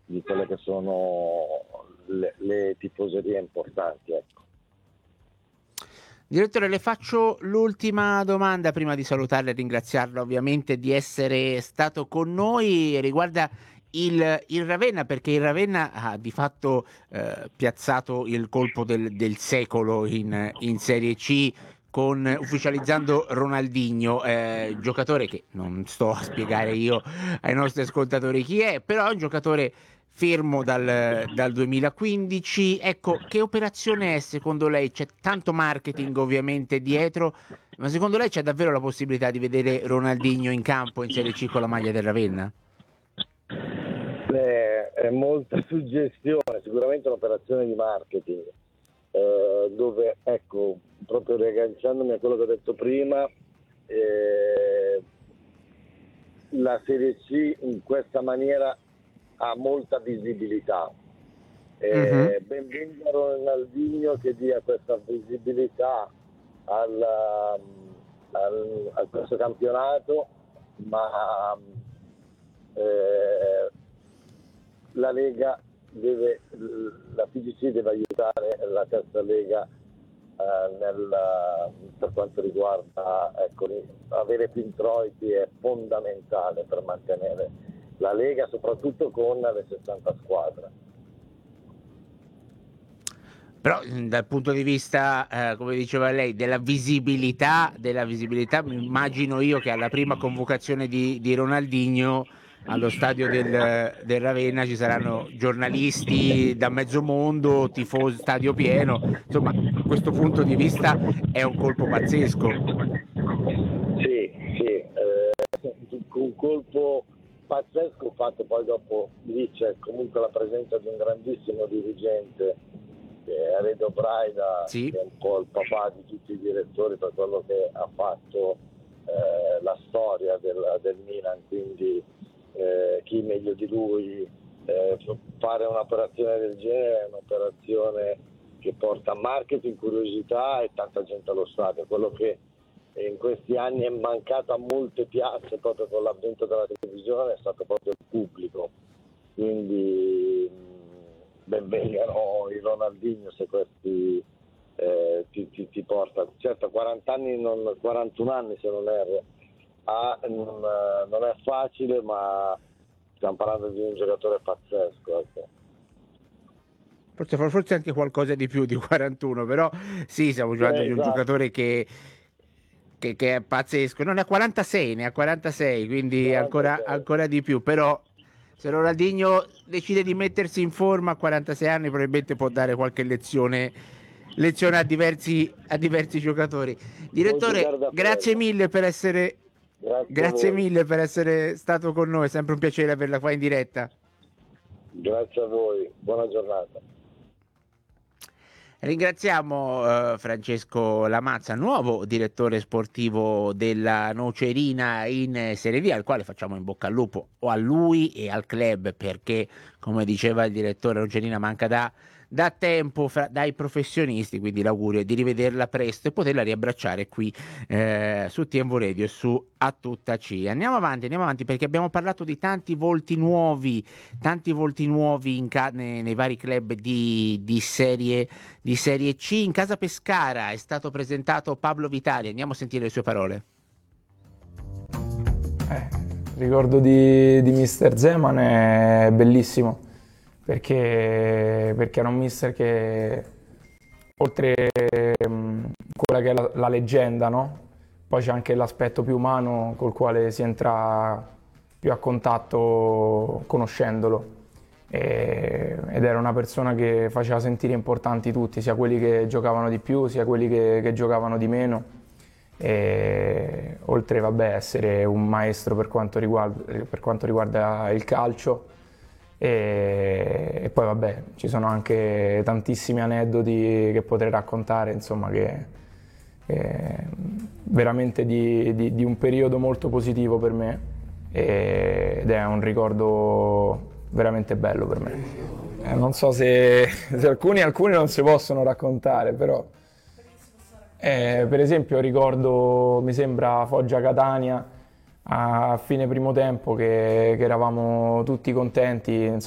di quelle che sono le tifoserie importanti, ecco. Direttore, le faccio l'ultima domanda prima di salutarla e ringraziarla ovviamente di essere stato con noi. Riguarda il Ravenna, perché il Ravenna ha di fatto piazzato il colpo del secolo in Serie C, ufficializzando Ronaldinho, giocatore che non sto a spiegare io ai nostri ascoltatori chi è, però è un giocatore fermo dal 2015. Ecco, che operazione è secondo lei? C'è tanto marketing ovviamente dietro, ma secondo lei c'è davvero la possibilità di vedere Ronaldinho in campo in Serie C con la maglia del Ravenna? È molta suggestione, sicuramente un'operazione di marketing, dove, ecco, proprio riagganciandomi a quello che ho detto prima, la Serie C in questa maniera ha molta visibilità. Ben venga Ronaldinho che dia questa visibilità a questo campionato, ma la Lega la FIGC deve aiutare la terza Lega per quanto riguarda, ecco, avere più introiti è fondamentale per mantenere la Lega, soprattutto con le 60 squadre. Però dal punto di vista, come diceva lei, della visibilità, mi immagino io che alla prima convocazione di Ronaldinho allo stadio del Ravenna ci saranno giornalisti da mezzo mondo, tifosi, stadio pieno. Insomma, a questo punto di vista è un colpo pazzesco. Sì, un colpo pazzesco fatto poi dopo. Lì c'è comunque la presenza di un grandissimo dirigente, Redo Braida, Sì. che è un po' il papà di tutti i direttori per quello che ha fatto la storia del Milan, quindi chi meglio di lui. Fare un'operazione del genere è un'operazione che porta marketing, curiosità e tanta gente allo stadio, quello che in questi anni è mancato a molte piazze proprio con l'avvento della televisione è stato proprio il pubblico, quindi benvengano i Ronaldinho se questi ti porta, certo 40 anni, 41 anni se non erro, non è facile, ma stiamo parlando di un giocatore pazzesco, ecco. Forse anche qualcosa di più di 41, però sì, stiamo parlando di un Esatto. giocatore che è pazzesco. Non ne ha 46, ne ha 46, quindi 46. ancora di più. Però se Ronaldinho decide di mettersi in forma a 46 anni, probabilmente può dare qualche lezione a diversi giocatori. Direttore, grazie mille per essere Grazie a voi. stato con noi, è sempre un piacere averla qua in diretta. Grazie a voi, buona giornata. Ringraziamo Francesco Lamazza, nuovo direttore sportivo della Nocerina in Serie D, al quale facciamo in bocca al lupo, o a lui e al club, perché come diceva il direttore, Nocerina manca da tempo dai professionisti, quindi l'augurio è di rivederla presto e poterla riabbracciare qui su TMV Radio e su A Tutta C. Andiamo avanti perché abbiamo parlato di tanti volti nuovi nei vari club di Serie C. In casa Pescara è stato presentato Pablo Vitali, andiamo a sentire le sue parole. Il ricordo di Mister Zeman è bellissimo perché era un mister che, oltre quella che è la leggenda, no? Poi c'è anche l'aspetto più umano col quale si entra più a contatto conoscendolo. Ed era una persona che faceva sentire importanti tutti, sia quelli che giocavano di più, sia quelli che giocavano di meno. Oltre a essere un maestro per quanto riguarda il calcio, e poi ci sono anche tantissimi aneddoti che potrei raccontare, insomma, che veramente di un periodo molto positivo per me, ed è un ricordo veramente bello per me. Non so se alcuni non si possono raccontare, però per esempio ricordo, mi sembra, Foggia-Catania a fine primo tempo che eravamo tutti contenti,